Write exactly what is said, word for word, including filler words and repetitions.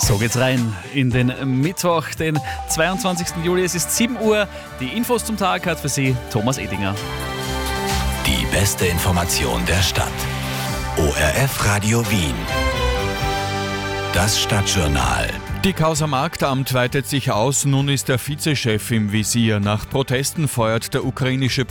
So geht's rein in den Mittwoch, den zweiundzwanzigsten Juli. Es ist sieben Uhr. Die Infos zum Tag hat für Sie Thomas Edinger. Die beste Information der Stadt. O R F Radio Wien. Das Stadtjournal. Die Causa Marktamt weitet sich aus. Nun ist der Vizechef im Visier. Nach Protesten feuert der ukrainische